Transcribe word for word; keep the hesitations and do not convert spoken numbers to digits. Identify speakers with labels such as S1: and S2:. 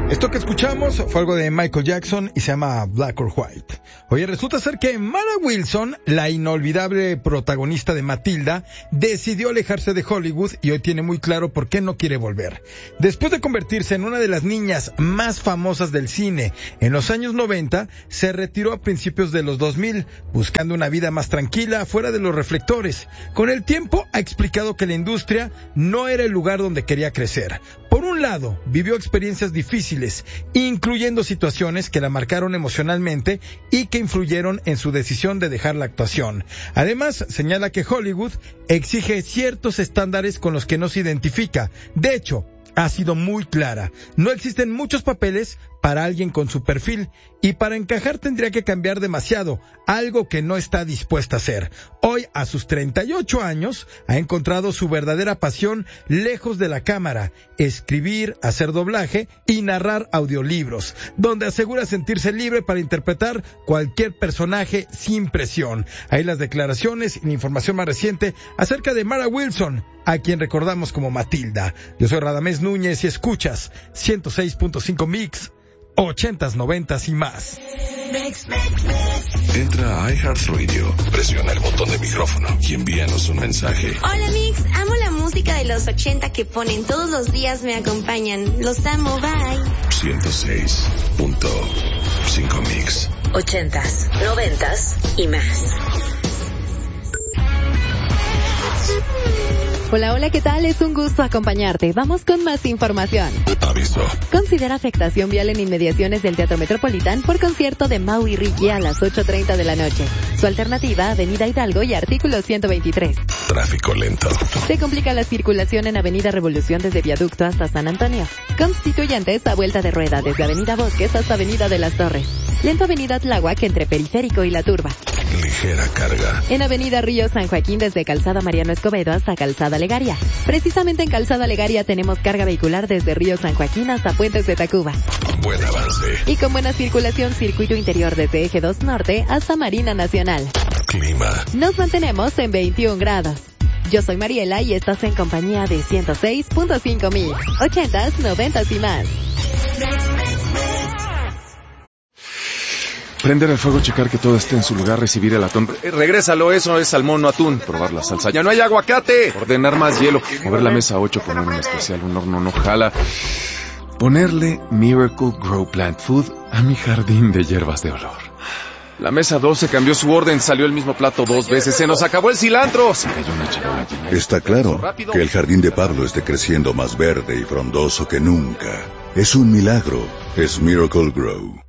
S1: Esto que escuchamos fue algo de Michael Jackson y se llama Black or White. Oye, resulta ser que Mara Wilson, la inolvidable protagonista de Matilda, decidió alejarse de Hollywood y hoy tiene muy claro por qué no quiere volver. Después de convertirse en una de las niñas más famosas del cine en los años noventa, se retiró a principios de los dos mil, buscando una vida más tranquila, fuera de los reflectores. Con el tiempo ha explicado que la industria no era el lugar donde quería crecer. Por un lado, vivió experiencias difíciles, incluyendo situaciones que la marcaron emocionalmente y que influyeron en su decisión de dejar la actuación. Además, señala que Hollywood exige ciertos estándares con los que no se identifica. De hecho, ha sido muy clara. No existen muchos papeles para alguien con su perfil y para encajar tendría que cambiar demasiado, algo que no está dispuesta a hacer. Hoy, a sus treinta y ocho años, ha encontrado su verdadera pasión lejos de la cámara: escribir, hacer doblaje y narrar audiolibros, donde asegura sentirse libre para interpretar cualquier personaje sin presión. Ahí las declaraciones y la información más reciente acerca de Mara Wilson, a quien recordamos como Matilda. Yo soy Radamés Núñez y escuchas ciento seis punto cinco Mix, ochentas, noventas y más.
S2: Entra a iHeartRadio, presiona el botón de micrófono y envíanos un mensaje.
S3: Hola Mix, amo la música de los ochenta que ponen todos los días, me acompañan. Los amo, bye.
S2: ciento seis punto cinco Mix.
S4: Ochentas, noventas y más.
S5: Hola, hola, ¿qué tal? Es un gusto acompañarte. Vamos con más información.
S2: Aviso.
S5: Considera afectación vial en inmediaciones del Teatro Metropolitán por concierto de Mau y Ricky a las ocho treinta de la noche. Su alternativa, Avenida Hidalgo y artículo ciento veintitrés.
S2: Tráfico lento.
S5: Se complica la circulación en Avenida Revolución desde Viaducto hasta San Antonio. Constituyentes a vuelta de rueda desde Avenida Bosques hasta Avenida de las Torres. Lento Avenida Tláhuac entre Periférico y La Turba.
S2: Ligera carga.
S5: En Avenida Río San Joaquín desde Calzada Mariano Escobedo hasta Calzada Legaria. Precisamente en Calzada Legaria tenemos carga vehicular desde Río San Joaquín hasta Puentes de Tacuba.
S2: Buen avance.
S5: Y con buena circulación, circuito interior desde Eje dos Norte hasta Marina Nacional.
S2: Clima.
S5: Nos mantenemos en veintiún grados. Yo soy Mariela y estás en compañía de ciento seis punto cinco Mix, ochentas, noventas y más.
S6: Prender el fuego, checar que todo esté en su lugar, recibir el atún. Eh, regrésalo, eso es salmón, no atún. Probar la salsa. ¡Ya no hay aguacate! Ordenar más hielo. Mover la mesa a ocho, poner un especial, un horno no jala. Ponerle Miracle Grow Plant Food a mi jardín de hierbas de olor. La mesa doce cambió su orden, salió el mismo plato dos veces. ¡Se nos acabó el cilantro! Se cayó una charola llena.
S7: Está claro que el jardín de Pablo esté creciendo más verde y frondoso que nunca. Es un milagro. Es Miracle Grow.